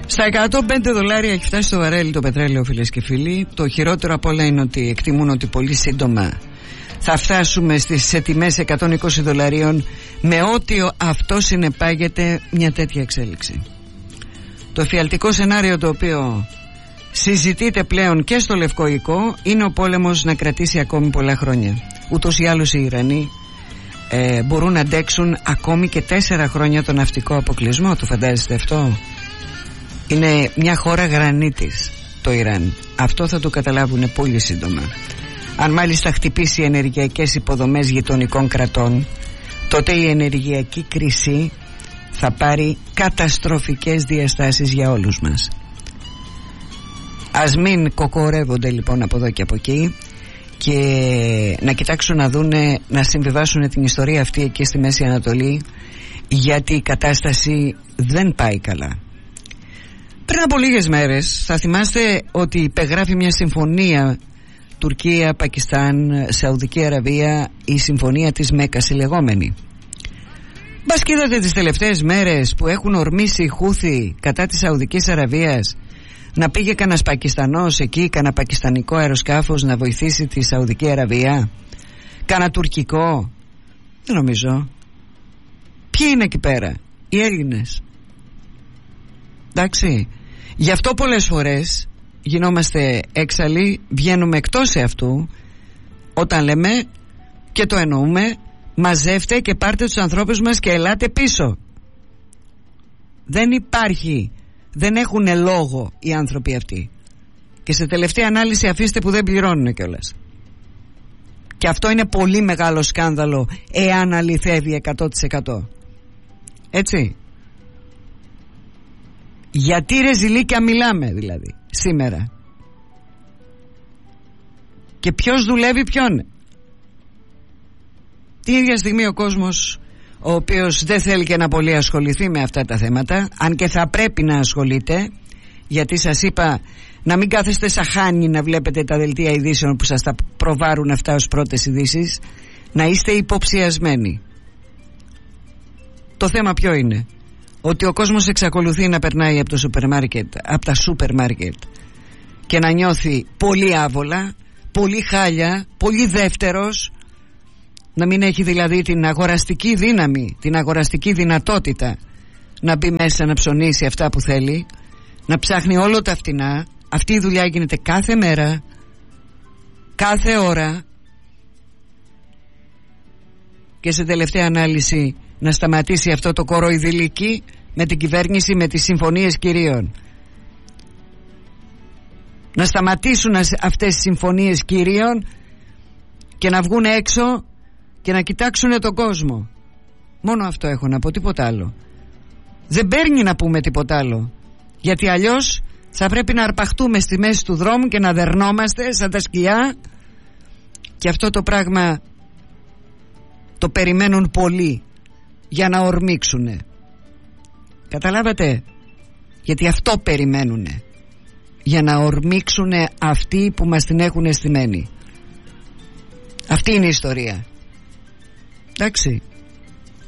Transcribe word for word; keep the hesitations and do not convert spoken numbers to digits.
Στα εκατόν πέντε δολάρια έχει φτάσει το βαρέλι το πετρέλαιο, φίλες και φίλοι. Το χειρότερο απ' όλα είναι ότι εκτιμούν ότι πολύ σύντομα θα φτάσουμε στις σε τιμές εκατόν είκοσι δολαρίων, με ό,τι αυτό συνεπάγεται μια τέτοια εξέλιξη. Το εφιαλτικό σενάριο το οποίο συζητείται πλέον και στο Λευκό Οικό είναι ο πόλεμος να κρατήσει ακόμη πολλά χρόνια. Ούτως ή άλλως οι Ιρανοί ε, μπορούν να αντέξουν ακόμη και τέσσερα χρόνια τον ναυτικό αποκλεισμό. Το φαντάζεστε αυτό? Είναι μια χώρα γρανίτης το Ιράν. Αυτό θα το καταλάβουν πολύ σύντομα. Αν μάλιστα χτυπήσει ενεργειακές υποδομές γειτονικών κρατών, τότε η ενεργειακή κρίση θα πάρει καταστροφικές διαστάσεις για όλους μας. Ας μην κοκορεύονται λοιπόν από εδώ και από εκεί και να κοιτάξουν να δούνε, να συμβιβάσουν την ιστορία αυτή εκεί στη Μέση Ανατολή, γιατί η κατάσταση δεν πάει καλά. Πριν από λίγες μέρες θα θυμάστε ότι υπεγράφει μια συμφωνία Τουρκία, Πακιστάν, Σαουδική Αραβία, η συμφωνία της Μέκας η λεγόμενη. Μπας και είδατε τις τελευταίες μέρες που έχουν ορμήσει οι Χούθι κατά της Σαουδικής Αραβίας να πήγε κανένας Πακιστανός εκεί, κανένα πακιστανικό αεροσκάφος να βοηθήσει τη Σαουδική Αραβία, κανένα τουρκικό? Δεν νομίζω. Ποιοι είναι εκεί πέρα? Οι Έλληνες. Εντάξει. Γι' αυτό πολλές φορές γινόμαστε έξαλλοι, βγαίνουμε εκτός εαυτού όταν λέμε, και το εννοούμε, μαζεύτε και πάρτε τους ανθρώπους μας και ελάτε πίσω. Δεν υπάρχει, δεν έχουν λόγο οι άνθρωποι αυτοί. Και σε τελευταία ανάλυση αφήστε που δεν πληρώνουν κιόλας. Και αυτό είναι πολύ μεγάλο σκάνδαλο εάν αληθεύει εκατό τοις εκατό. Έτσι. Γιατί ρε ζηλίκια μιλάμε δηλαδή σήμερα? Και ποιος δουλεύει ποιον? Την ίδια στιγμή ο κόσμος, ο οποίος δεν θέλει και να πολύ ασχοληθεί με αυτά τα θέματα, αν και θα πρέπει να ασχολείται, γιατί σας είπα να μην κάθεστε σαν χάνι να βλέπετε τα δελτία ειδήσεων που σας τα προβάρουν αυτά ως πρώτες ειδήσεις, να είστε υποψιασμένοι. Το θέμα ποιο είναι? Ότι ο κόσμος εξακολουθεί να περνάει από το σούπερ μάρκετ, από τα σούπερ μάρκετ, και να νιώθει πολύ άβολα, πολύ χάλια, πολύ δεύτερος, να μην έχει δηλαδή την αγοραστική δύναμη, την αγοραστική δυνατότητα να μπει μέσα να ψωνίσει αυτά που θέλει, να ψάχνει όλο τα φτηνά. Αυτή η δουλειά γίνεται κάθε μέρα, κάθε ώρα, και σε τελευταία ανάλυση να σταματήσει αυτό το κοροϊδηλίκι με την κυβέρνηση, με τις συμφωνίες κυρίων. Να σταματήσουν αυτές τις συμφωνίες κυρίων και να βγουν έξω και να κοιτάξουν τον κόσμο. Μόνο αυτό έχω να πω, τίποτα άλλο. Δεν παίρνει να πούμε τίποτα άλλο, γιατί αλλιώς θα πρέπει να αρπαχτούμε στη μέση του δρόμου και να δερνόμαστε σαν τα σκυλιά, και αυτό το πράγμα το περιμένουν πολλοί για να ορμήξουνε. Καταλάβατε? Γιατί αυτό περιμένουνε, για να ορμήξουνε αυτοί που μας την έχουν αισθημένη. Αυτή είναι η ιστορία. Εντάξει.